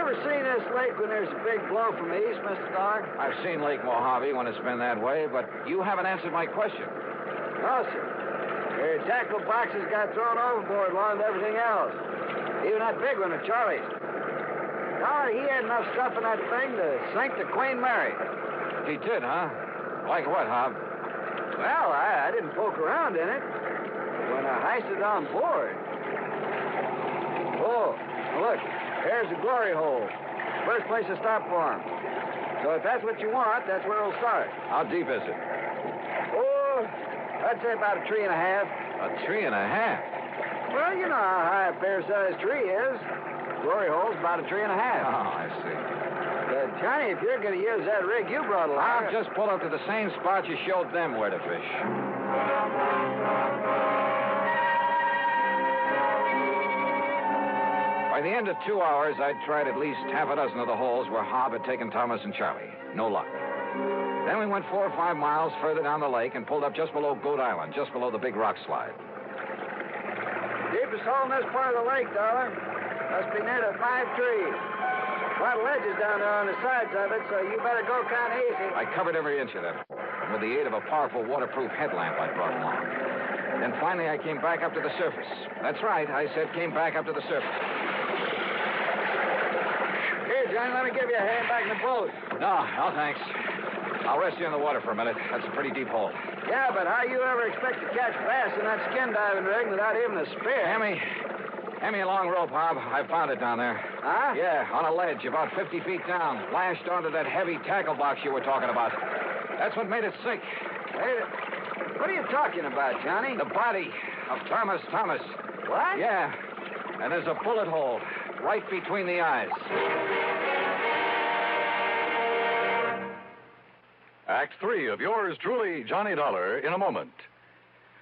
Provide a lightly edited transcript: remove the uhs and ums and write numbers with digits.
ever seen this lake when there's a big blow from the east, Mr. Dollar? I've seen Lake Mojave when it's been that way, but you haven't answered my question. No, sir. Your tackle boxes got thrown overboard along with everything else. Even that big one of Charlie's. Dollar, he had enough stuff in that thing to sink the Queen Mary. He did, huh? Like what, Hob? Well, I didn't poke around in it. When I heisted on board. Oh, look. There's the glory hole. First place to stop for him. So if that's what you want, that's where we'll start. How deep is it? Oh, I'd say about a 3 1/2. A 3 1/2? Well, you know how high a fair-sized tree is. Glory hole's about a 3 1/2. Oh, I see. But, Johnny, if you're going to use that rig you brought along... I'll just pull up to the same spot you showed them where to fish. By the end of 2 hours, I'd tried at least half a dozen of the holes where Hob had taken Thomas and Charlie. No luck. Then we went 4 or 5 miles further down the lake and pulled up just below Goat Island, just below the big rock slide. Deepest hole in this part of the lake, Dollar. Must be near the 5 trees. A lot of ledges down there on the sides of it, so you better go kind of easy. I covered every inch of that with the aid of a powerful waterproof headlamp I brought along. Then finally I came back up to the surface. That's right, I said came back up to the surface. Here, Johnny, let me give you a hand back in the boat. No, thanks. I'll rest you in the water for a minute. That's a pretty deep hole. Yeah, but how you ever expect to catch bass in that skin diving rig without even a spear? Hand me a long rope, Hob. I found it down there. Huh? Yeah, on a ledge about 50 feet down, lashed onto that heavy tackle box you were talking about. That's what made it sink. Hey, what are you talking about, Johnny? The body of Thomas. What? Yeah, and there's a bullet hole right between the eyes. Act 3 of yours truly, Johnny Dollar, in a moment.